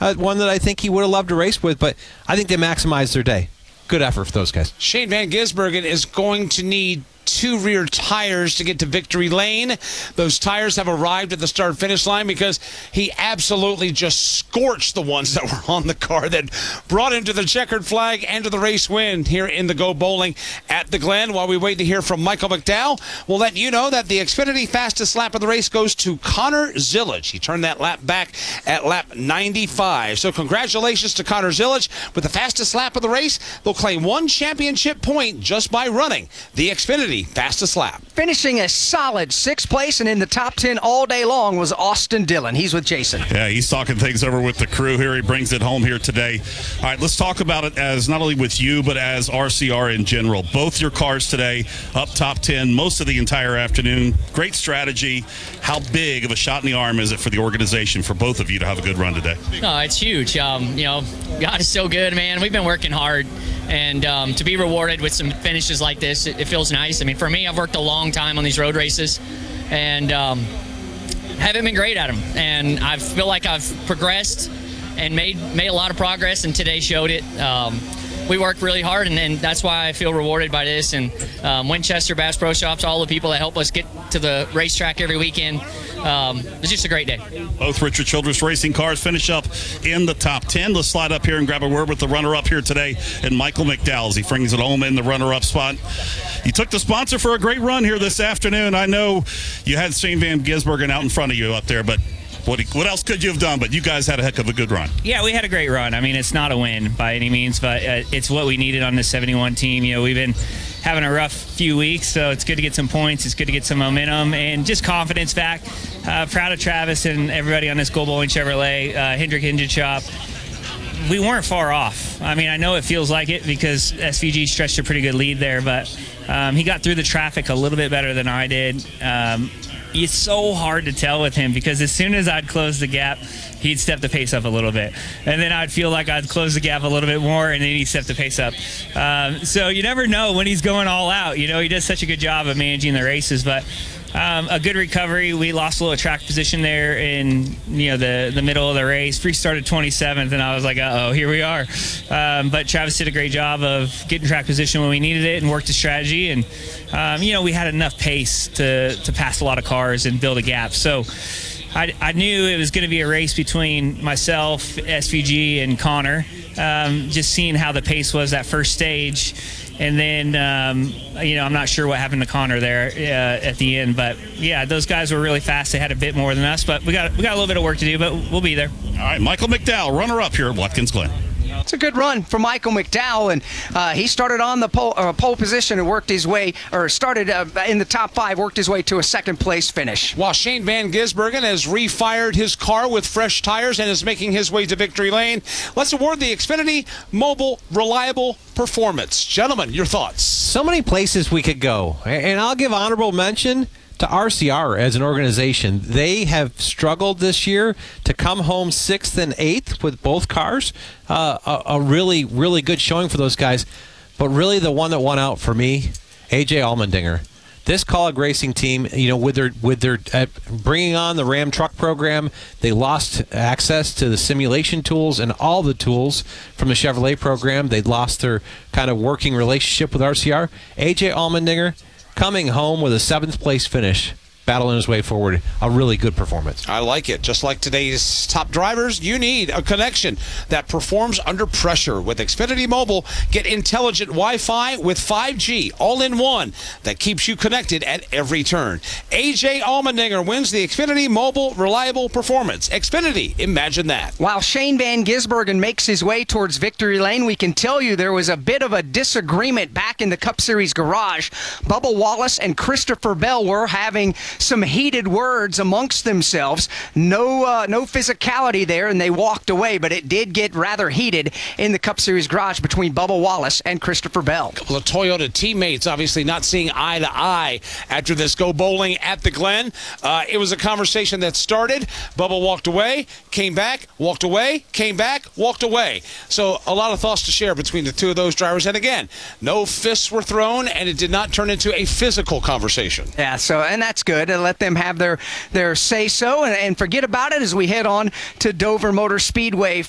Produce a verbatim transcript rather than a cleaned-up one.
uh, one that I think he would have loved to race with, but I think they maximized their day. Good effort for those guys. Shane Van Gisbergen is going to need two rear tires to get to victory lane. Those tires have arrived at the start-finish line because he absolutely just scorched the ones that were on the car that brought him to the checkered flag and to the race win here in the Go Bowling at the Glen. While we wait to hear from Michael McDowell, we'll let you know that the Xfinity fastest lap of the race goes to Connor Zillage. He turned that lap back at lap ninety-five. So congratulations to Connor Zillage with the fastest lap of the race. They'll claim one championship point just by running the Xfinity fastest lap. Finishing a solid sixth place and in the top ten all day long was Austin Dillon. He's with Jason. Yeah, he's talking things over with the crew here. He brings it home here today. All right, let's talk about it as not only with you, but as R C R in general. Both your cars today up top ten most of the entire afternoon. Great strategy. How big of a shot in the arm is it for the organization, for both of you to have a good run today? No, it's huge. Um, you know, God is so good, man. We've been working hard, and um, to be rewarded with some finishes like this, it, it feels nice. I mean, for me, I've worked a long time on these road races, and um, haven't been great at them. And I feel like I've progressed and made made a lot of progress, and today showed it. Um, we worked really hard, and, and that's why I feel rewarded by this. And um, Winchester Bass Pro Shops, all the people that help us get to the racetrack every weekend. Um, it's just a great day. Both Richard Childress Racing cars finish up in the top ten. Let's slide up here and grab a word with the runner-up here today, and Michael McDowell as he brings it home in the runner-up spot. You took the sponsor for a great run here this afternoon. I know you had Shane Van Gisbergen out in front of you up there, but What, what else could you have done? But you guys had a heck of a good run. Yeah, we had a great run. I mean, it's not a win by any means, but uh, it's what we needed on the seventy-one team. You know, we've been having a rough few weeks, so it's good to get some points. It's good to get some momentum and just confidence back. Uh, proud of Travis and everybody on this Go Bowling Chevrolet, uh, Hendrick Engine Shop. We weren't far off. I mean, I know it feels like it because S V G stretched a pretty good lead there, but um, he got through the traffic a little bit better than I did. Um, It's so hard to tell with him because as soon as I'd close the gap, he'd step the pace up a little bit. And then I'd feel like I'd close the gap a little bit more, and then he'd step the pace up. Um, so you never know when he's going all out. You know, he does such a good job of managing the races. But um, a good recovery. We lost a little track position there in, you know, the, the middle of the race. Restarted twenty-seventh, and I was like, uh-oh, here we are. Um, but Travis did a great job of getting track position when we needed it and worked the strategy. And, um, you know, we had enough pace to, to pass a lot of cars and build a gap. So I, I knew it was going to be a race between myself, S V G, and Connor. Um, just seeing how the pace was that first stage. And then, um, you know, I'm not sure what happened to Connor there uh, at the end. But, yeah, those guys were really fast. They had a bit more than us. But we got we got a little bit of work to do, but we'll be there. All right, Michael McDowell, runner-up here at Watkins Glen. It's a good run for Michael McDowell, and uh, he started on the pole, uh, pole position and worked his way, or started uh, in the top five, worked his way to a second place finish. While Shane Van Gisbergen has refired his car with fresh tires and is making his way to victory lane, let's award the Xfinity Mobile Reliable Performance. Gentlemen, your thoughts? So many places we could go, and I'll give honorable mention to R C R as an organization. They have struggled this year to come home sixth and eighth with both cars. Uh, a, a really, really good showing for those guys. But really the one that won out for me, A J Allmendinger. This Kaulig Racing team, you know, with their with their uh, bringing on the Ram truck program, they lost access to the simulation tools and all the tools from the Chevrolet program. They lost their kind of working relationship with R C R. A J Allmendinger coming home with a seventh place finish, battling his way forward. A really good performance. I like it. Just like today's top drivers, you need a connection that performs under pressure. With Xfinity Mobile, get intelligent Wi-Fi with five G, all in one, that keeps you connected at every turn. A J Allmendinger wins the Xfinity Mobile Reliable Performance. Xfinity, imagine that. While Shane Van Gisbergen makes his way towards victory lane, we can tell you there was a bit of a disagreement back in the Cup Series garage. Bubba Wallace and Christopher Bell were having some heated words amongst themselves. No uh, no physicality there, and they walked away, but it did get rather heated in the Cup Series garage between Bubba Wallace and Christopher Bell. A couple of Toyota teammates obviously not seeing eye to eye after this Go Bowling at the Glen. Uh, it was a conversation that started. Bubba walked away, came back, walked away, came back, walked away. So a lot of thoughts to share between the two of those drivers. And again, no fists were thrown, and it did not turn into a physical conversation. Yeah, so and that's good. To let them have their, their say-so and, and forget about it as we head on to Dover Motor Speedway